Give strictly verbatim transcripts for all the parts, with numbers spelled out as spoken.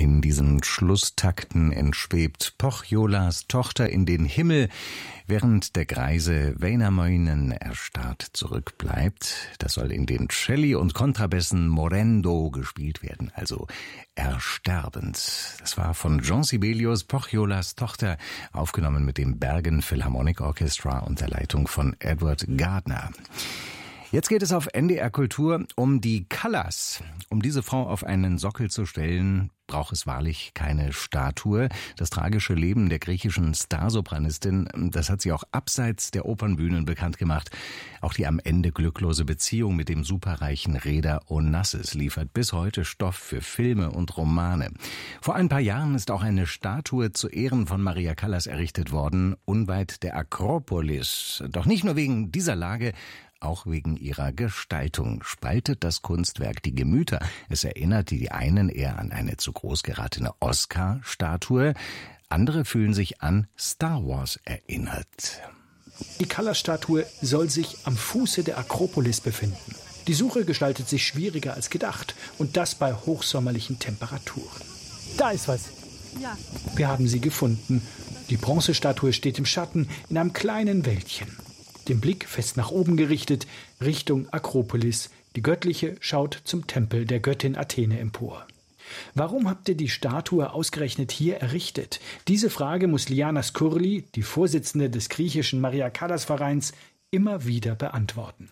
In diesen Schlusstakten entschwebt Pohjolas Tochter in den Himmel, während der greise Väinämöinen erstarrt zurückbleibt. Das soll in den Celli und Kontrabässen morendo gespielt werden, also ersterbend. Das war von Jean Sibelius, Pohjolas Tochter, aufgenommen mit dem Bergen Philharmonic Orchestra unter Leitung von Edward Gardner. Jetzt geht es auf N D R Kultur um die Callas. Um diese Frau auf einen Sockel zu stellen, braucht es wahrlich keine Statue. Das tragische Leben der griechischen Starsopranistin, das hat sie auch abseits der Opernbühnen bekannt gemacht. Auch die am Ende glücklose Beziehung mit dem superreichen Reeder Onassis liefert bis heute Stoff für Filme und Romane. Vor ein paar Jahren ist auch eine Statue zu Ehren von Maria Callas errichtet worden, unweit der Akropolis. Doch nicht nur wegen dieser Lage, auch wegen ihrer Gestaltung spaltet das Kunstwerk die Gemüter. Es erinnert die einen eher an eine zu groß geratene Oscar-Statue. Andere fühlen sich an Star Wars erinnert. Die Callas-Statue soll sich am Fuße der Akropolis befinden. Die Suche gestaltet sich schwieriger als gedacht. Und das bei hochsommerlichen Temperaturen. Da ist was. Ja. Wir haben sie gefunden. Die Bronzestatue steht im Schatten in einem kleinen Wäldchen. Den Blick fest nach oben gerichtet, Richtung Akropolis. Die Göttliche schaut zum Tempel der Göttin Athene empor. Warum habt ihr die Statue ausgerechnet hier errichtet? Diese Frage muss Liana Skurli, die Vorsitzende des griechischen Maria Callas Vereins, immer wieder beantworten.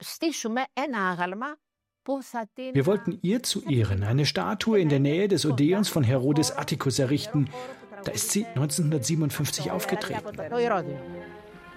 Wir wollten ihr zu Ehren eine Statue in der Nähe des Odeons von Herodes Atticus errichten. Da ist sie neunzehnhundertsiebenundfünfzig aufgetreten.